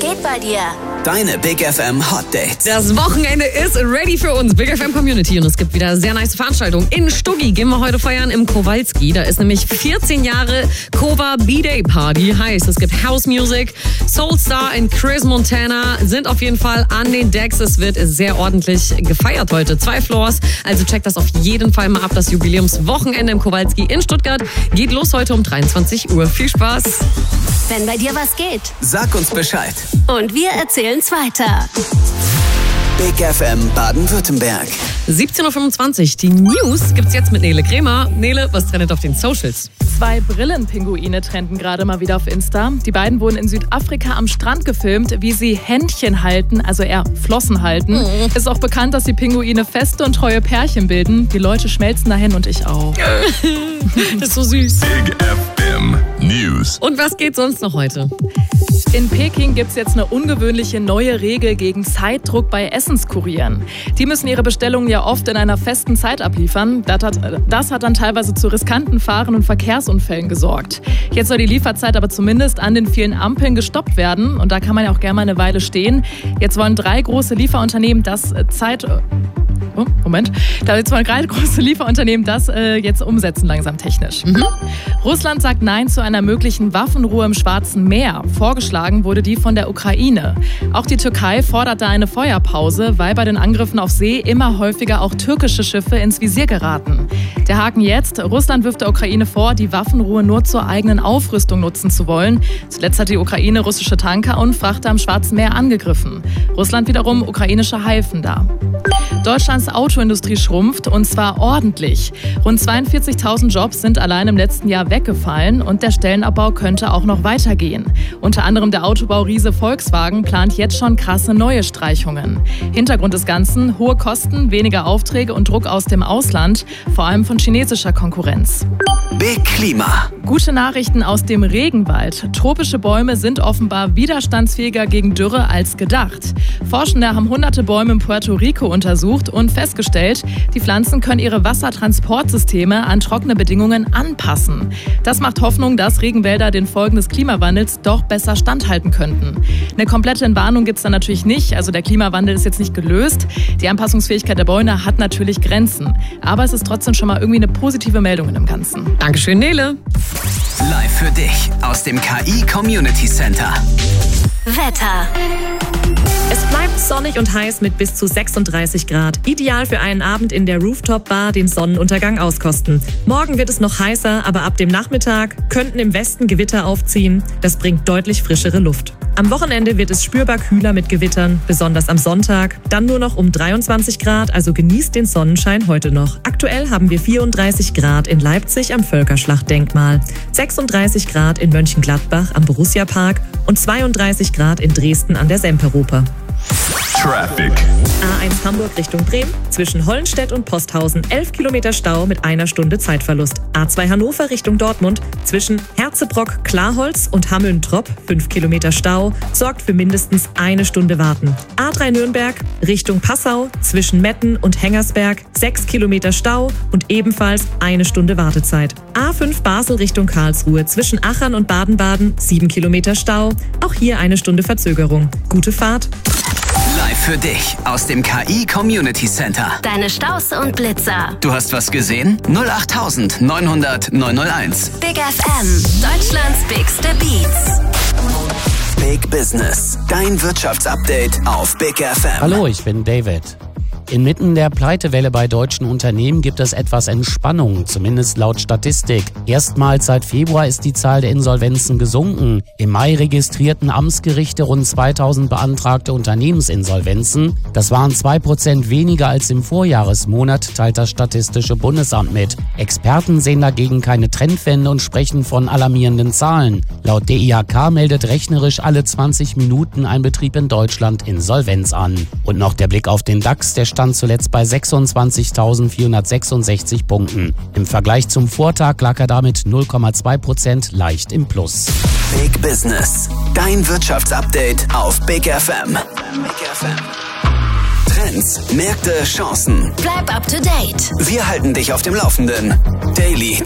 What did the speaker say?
geht bei dir? Deine Big FM Hot Dates. Das Wochenende ist ready für uns. Big FM Community. Und es gibt wieder sehr nice Veranstaltungen. In Stuggi gehen wir heute feiern im Kowalski. Da ist nämlich 14 Jahre Kova B-Day Party. Heißt, es gibt House Music. Soulstar und Chris Montana sind auf jeden Fall an den Decks. Es wird sehr ordentlich gefeiert heute. 2 Floors. Also checkt das auf jeden Fall mal ab. Das Jubiläumswochenende im Kowalski in Stuttgart geht los heute um 23 Uhr. Viel Spaß. Wenn bei dir was geht. Sag uns Bescheid. Und wir erzählen's weiter. Big FM Baden-Württemberg. 17.25 Uhr. Die News gibt's jetzt mit Nele Kremer. Nele, was trendet auf den Socials? 2 Brillenpinguine trenden gerade mal wieder auf Insta. Die beiden wurden in Südafrika am Strand gefilmt, wie sie Händchen halten, also eher Flossen halten. Ist auch bekannt, dass die Pinguine feste und treue Pärchen bilden. Die Leute schmelzen dahin und ich auch. Das ist so süß. Big FM News. Und was geht sonst noch heute? In Peking gibt es jetzt eine ungewöhnliche neue Regel gegen Zeitdruck bei Essenskurieren. Die müssen ihre Bestellungen ja oft in einer festen Zeit abliefern. Das hat dann teilweise zu riskanten Fahren- und Verkehrsunfällen gesorgt. Jetzt soll die Lieferzeit aber zumindest an den vielen Ampeln gestoppt werden. Und da kann man ja auch gerne mal eine Weile stehen. Jetzt wollen 3 große Lieferunternehmen das jetzt umsetzen, langsam technisch. Russland sagt Nein zu einer möglichen Waffenruhe im Schwarzen Meer. Vorgeschlagen wurde die von der Ukraine. Auch die Türkei fordert da eine Feuerpause, weil bei den Angriffen auf See immer häufiger auch türkische Schiffe ins Visier geraten. Der Haken jetzt: Russland wirft der Ukraine vor, die Waffenruhe nur zur eigenen Aufrüstung nutzen zu wollen. Zuletzt hat die Ukraine russische Tanker und Frachter am Schwarzen Meer angegriffen. Russland wiederum ukrainische Häfen da. Deutschlands Autoindustrie schrumpft, und zwar ordentlich. Rund 42.000 Jobs sind allein im letzten Jahr weggefallen und der Stellenabbau könnte auch noch weitergehen. Unter anderem der Autobauriese Volkswagen plant jetzt schon krasse neue Streichungen. Hintergrund des Ganzen: hohe Kosten, weniger Aufträge und Druck aus dem Ausland, vor allem von chinesischer Konkurrenz. Big Klima. Gute Nachrichten aus dem Regenwald. Tropische Bäume sind offenbar widerstandsfähiger gegen Dürre als gedacht. Forschende haben hunderte Bäume in Puerto Rico untersucht und festgestellt, die Pflanzen können ihre Wassertransportsysteme an trockene Bedingungen anpassen. Das macht Hoffnung, dass Regenwälder den Folgen des Klimawandels doch besser standhalten könnten. Eine komplette Entwarnung gibt es da natürlich nicht. Also der Klimawandel ist jetzt nicht gelöst. Die Anpassungsfähigkeit der Bäume hat natürlich Grenzen. Aber es ist trotzdem schon mal irgendwie eine positive Meldung in dem Ganzen. Dankeschön, Nele. Live für dich aus dem KI Community Center. Wetter. Es bleibt sonnig und heiß mit bis zu 36 Grad. Ideal für einen Abend in der Rooftop-Bar den Sonnenuntergang auskosten. Morgen wird es noch heißer, aber ab dem Nachmittag könnten im Westen Gewitter aufziehen. Das bringt deutlich frischere Luft. Am Wochenende wird es spürbar kühler mit Gewittern, besonders am Sonntag. Dann nur noch um 23 Grad, also genießt den Sonnenschein heute noch. Aktuell haben wir 34 Grad in Leipzig am Völkerschlachtdenkmal, 36 Grad in Mönchengladbach am Borussia-Park und 32 Grad in Dresden an der Semperoper. Traffic. A1 Hamburg Richtung Bremen, zwischen Hollenstedt und Posthausen 11 Kilometer Stau mit 1 Stunde Zeitverlust. A2 Hannover Richtung Dortmund, zwischen Herzebrock, Klarholz und Hameln-Tropp 5 Kilometer Stau, sorgt für mindestens 1 Stunde Warten. A3 Nürnberg Richtung Passau, zwischen Metten und Hengersberg 6 Kilometer Stau und ebenfalls 1 Stunde Wartezeit. A5 Basel Richtung Karlsruhe, zwischen Achern und Baden-Baden 7 Kilometer Stau, auch hier 1 Stunde Verzögerung. Gute Fahrt. Live für dich aus dem KI Community Center. Deine Staus und Blitzer. Du hast was gesehen? 08000 900 901. Big FM. Deutschlands bigste Beats. Big Business. Dein Wirtschaftsupdate auf Big FM. Hallo, ich bin David. Inmitten der Pleitewelle bei deutschen Unternehmen gibt es etwas Entspannung, zumindest laut Statistik. Erstmals seit Februar ist die Zahl der Insolvenzen gesunken. Im Mai registrierten Amtsgerichte rund 2000 beantragte Unternehmensinsolvenzen. Das waren 2% weniger als im Vorjahresmonat, teilt das Statistische Bundesamt mit. Experten sehen dagegen keine Trendwende und sprechen von alarmierenden Zahlen. Laut DIHK meldet rechnerisch alle 20 Minuten ein Betrieb in Deutschland Insolvenz an. Und noch der Blick auf den DAX, der stand zuletzt bei 26.466 Punkten. Im Vergleich zum Vortag lag er damit 0,2% leicht im Plus. Big Business. Dein Wirtschaftsupdate auf Big FM. Big FM. Trends, Märkte, Chancen. Bleib up to date. Wir halten dich auf dem Laufenden. Daily